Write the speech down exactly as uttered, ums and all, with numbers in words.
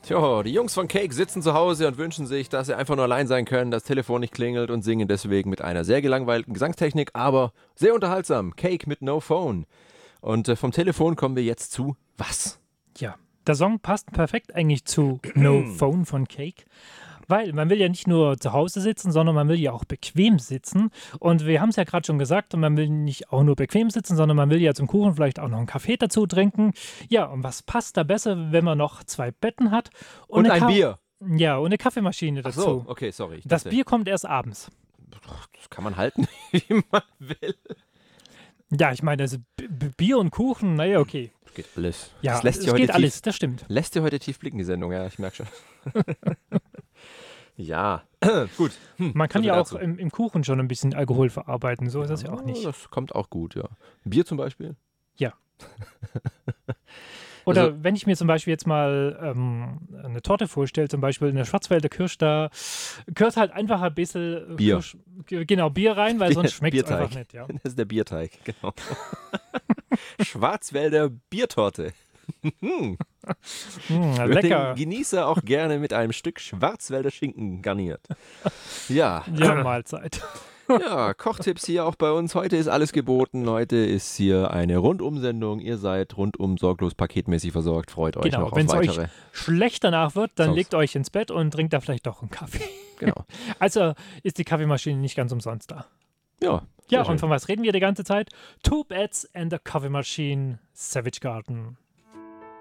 Tja, die Jungs von Cake sitzen zu Hause und wünschen sich, dass sie einfach nur allein sein können, das Telefon nicht klingelt und singen deswegen mit einer sehr gelangweilten Gesangstechnik, aber sehr unterhaltsam. Cake mit No Phone. Und äh, vom Telefon kommen wir jetzt zu was? Ja, der Song passt perfekt eigentlich zu No Phone von Cake. Weil man will ja nicht nur zu Hause sitzen, sondern man will ja auch bequem sitzen. Und wir haben es ja gerade schon gesagt, man will nicht auch nur bequem sitzen, sondern man will ja zum Kuchen vielleicht auch noch einen Kaffee dazu trinken. Ja, und was passt da besser, wenn man noch zwei Betten hat? Und, und ein Ka- Bier. Ja, und eine Kaffeemaschine dazu. Ach so, okay, sorry. Das Bier kommt erst abends. Das kann man halten, wie man will. Ja, ich meine, also B- Bier und Kuchen, naja, okay. Das geht alles. Ja, das lässt es heute geht tief, alles, das stimmt. Lässt dir heute tief blicken, die Sendung, ja, ich merke schon. Ja, gut. Hm, Man kann ja auch im, im Kuchen schon ein bisschen Alkohol verarbeiten, so ist das ja auch nicht. Das kommt auch gut, ja. Bier zum Beispiel? Ja. Oder also, wenn ich mir zum Beispiel jetzt mal ähm, eine Torte vorstelle, zum Beispiel eine Schwarzwälder Kirsch, da gehört halt einfach ein bisschen Bier. Kirsch, genau, Bier rein, weil sonst schmeckt es einfach nicht. Ja. Das ist der Bierteig, genau. Schwarzwälder Biertorte. mm, lecker. Den Genießer auch gerne mit einem Stück Schwarzwälder Schinken garniert. Ja. Ja, Mahlzeit. Ja, Kochtipps hier auch bei uns. Heute ist alles geboten. Heute ist hier eine Rundumsendung. Ihr seid rundum sorglos paketmäßig versorgt. Freut euch genau, noch auf weitere. Wenn es weitere. euch schlecht danach wird, dann Sonst. legt euch ins Bett und trinkt da vielleicht doch einen Kaffee. Genau. Also ist die Kaffeemaschine nicht ganz umsonst da. Ja. Ja, schön. und von was reden wir die ganze Zeit? Two Beds and a Coffee Machine, Savage Garden.